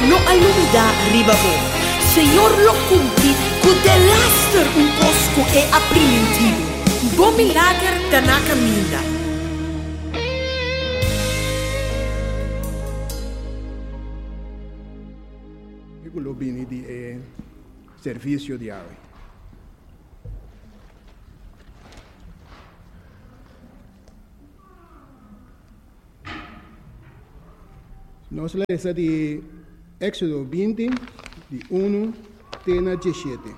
no alumida ribabo. Senhor lo cumpri, cu de laster un cosco e aprimentivo. Bom milagre da na caminha. Eu vim de serviço diário. Nós lemos de Éxodo 20, de 1 até 17.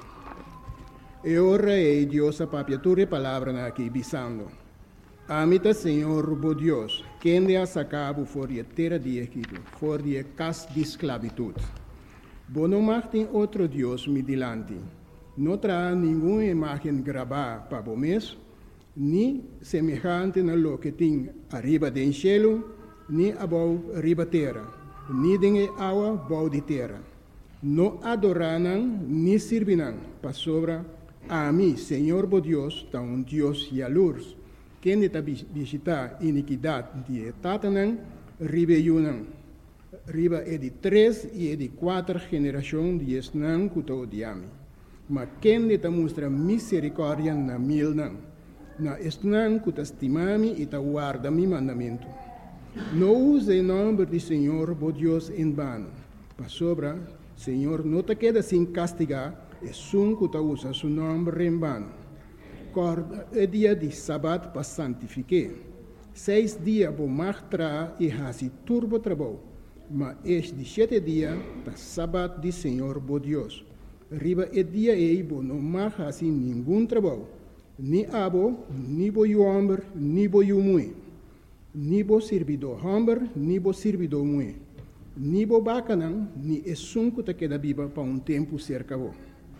E ora é Deus a papiatura palavra aqui, bisando. Amita Senhor, bo Deus, quem de a sacabo for de terra de Egito, for de casa de esclavitud. Bo não martem outro Deus me dilante. Não traz nenhuma imagem gravada para o mês, nem semelhante na lo que tem arriba do cielo, nem abaixo arriba terra, nem de água abaixo de terra. Não adoraram, nem servirão, para sobra a mim, Senhor bo Deus, tá um Deus jalurs, quem está visitar iniquidade de Tatanã, ribeirão. Riba é de 3 e é de 4 gerações de esnã que te odiame. Mas quem te mostra misericórdia na mil não. Na esnã que te estimame e te guarda mi mandamento. Não use o nome do Senhor, bo Deus, em vano. Para sobra, Senhor, não te queda sem castigar, é sum que te usa seu nome em vano. Corda é dia de sábado para santificar. 6 dias vou martrar e hasi turbo trabalho. Mas este 7 dias, da sábado de Senhor, bo Deus. Riba é dia e bo não mais assim nenhum trabalho. Ni abo, ni bo homem, ni bo mulher. Ni bo servidor homem, ni bo servidor mulher. Ni bo bacanão, ni é sunco que queda viva para um tempo cerca bo.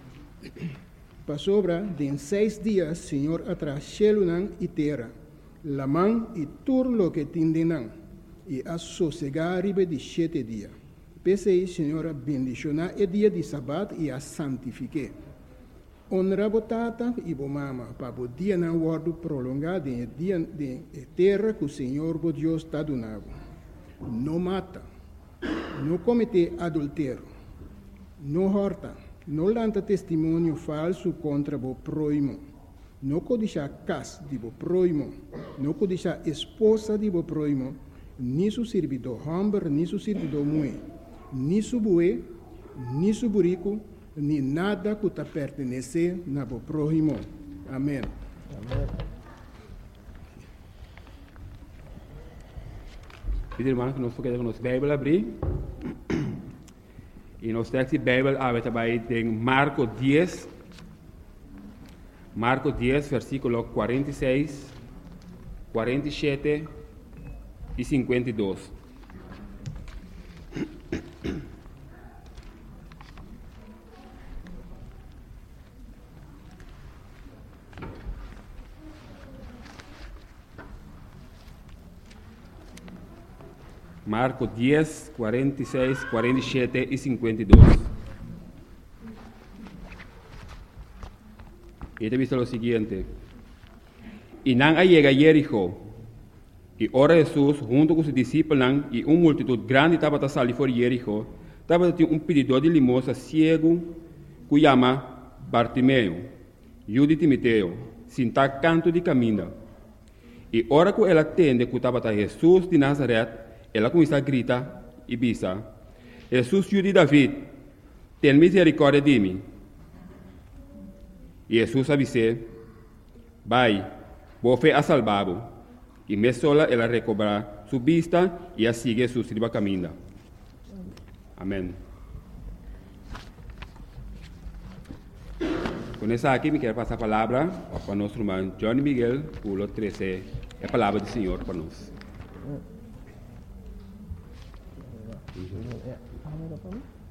Para sobra, de 6 dias, Senhor atrás céu e terra. La mão e tudo lo que tindenão. E a sossegar riba de 7 dias. Pensei, Senhora, bendicionar o dia de sábado e a santifique. Honra botata e bo mama, para o dia não guardo prolongado em dia de terra que o Senhor, bo Deus, está donando. Não mata, não comete adultério, não horta, não lanta testemunho falso contra o próximo, não codiça casa de o próximo, não codiça esposa de o próximo, ni su servidor homem, ni su servidor mulher, ni su boi, ni su burico, ni nada que te pertenece na bo próximo. Amém. Amém. Pedi irmão que nós podemos a nossa Bíblia abrir. E nós temos a Bíblia aberta em Marcos 10. Marcos 10, versículo 46, 47 e 52. Marcos 10, 46, 47 e 52. E te dice lo siguiente. E não llega a Jericó. E ora Jesus, junto com seus discípulos e uma multitud grande, estava a sair fora de Jericó. Estava um pedidor de limosna cego, que chama Bartimeu, filho de Timoteo, sentado canto de caminho. E ora que ela atende que estava Jesus de Nazaré, ela começa a gritar e bisa: Jesus, filho de David, tem misericórdia de mim. E Jesus avisou: vai, vou a salvá-lo. E me sola ela recobra sua vista e a sigue su sirva caminho. Amém. Com essa aqui, me quero passar a palavra para nosso irmão Johnny Miguel, por o 13, a palavra do Senhor para nós.